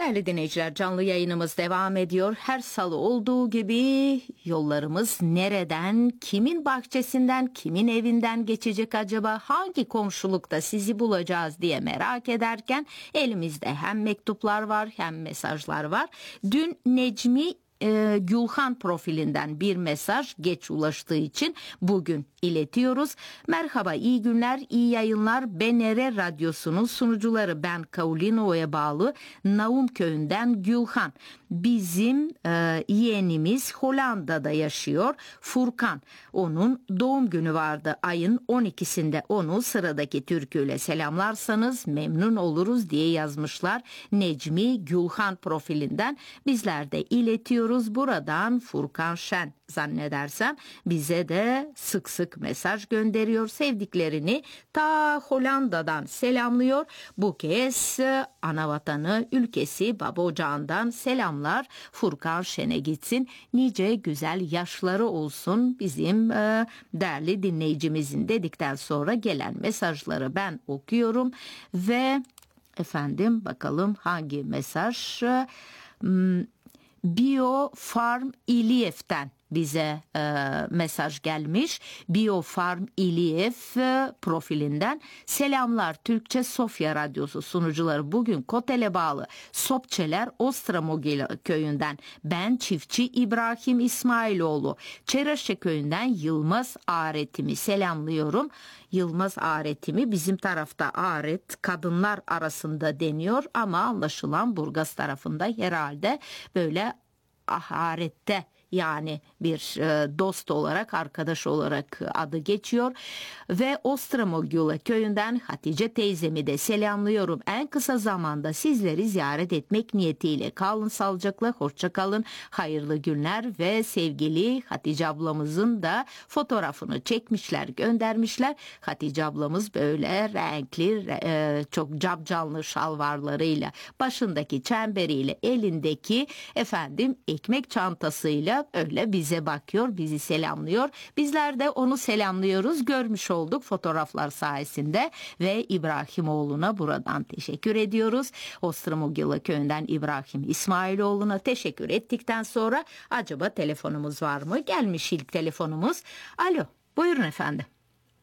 Değerli dinleyiciler, canlı yayınımız devam ediyor. Her salı olduğu gibi yollarımız nereden, kimin bahçesinden, kimin evinden geçecek acaba, hangi komşulukta sizi bulacağız diye merak ederken elimizde hem mektuplar var hem mesajlar var. Dün Necmi Gülhan profilinden bir mesaj geç ulaştığı için bugün iletiyoruz. Merhaba, iyi günler, iyi yayınlar. BNR Radyosu'nun sunucuları, ben Kaulino'ya bağlı Naum köyünden Gülhan. Bizim yeğenimiz Hollanda'da yaşıyor, Furkan. Onun doğum günü vardı ayın 12'sinde. Onu sıradaki türküyle selamlarsanız memnun oluruz diye yazmışlar. Necmi Gülhan profilinden bizler de iletiyoruz. Buradan Furkan Şen zannedersem bize de sık sık mesaj gönderiyor. Sevdiklerini ta Hollanda'dan selamlıyor. Bu kez ana vatanı, ülkesi, baba ocağından selamlar Furkan Şen'e gitsin. Nice güzel yaşları olsun bizim değerli dinleyicimizin dedikten sonra gelen mesajları ben okuyorum ve efendim bakalım hangi mesaj? Biofarm İliyev'ten bize mesaj gelmiş. Biofarm İliyev profilinden selamlar. Türkçe Sofya Radyosu sunucuları, bugün Kotel'e bağlı Sopçeler Ostramogil köyünden ben çiftçi İbrahim İsmailoğlu, Çeraşe köyünden Yılmaz Aretimi selamlıyorum. Yılmaz Aretimi bizim tarafta aret kadınlar arasında deniyor ama anlaşılan Burgaz tarafında herhalde böyle aharette, yani bir dost olarak, arkadaş olarak adı geçiyor. Ve Ostramogül köyünden Hatice teyzemi de selamlıyorum. En kısa zamanda sizleri ziyaret etmek niyetiyle. Kalın sağlıcakla, hoşça kalın. Hayırlı günler ve sevgili Hatice ablamızın da fotoğrafını çekmişler, göndermişler. Hatice ablamız böyle renkli, çok capcanlı şalvarlarıyla, başındaki çemberiyle, elindeki efendim ekmek çantasıyla öyle bize bakıyor, bizi selamlıyor. Bizler de onu selamlıyoruz. Görmüş olduk fotoğraflar sayesinde ve İbrahimoğlu'na buradan teşekkür ediyoruz. Ostramogil köyünden İbrahim İsmailoğlu'na teşekkür ettikten sonra acaba telefonumuz var mı? Gelmiş ilk telefonumuz. Alo, buyurun efendim.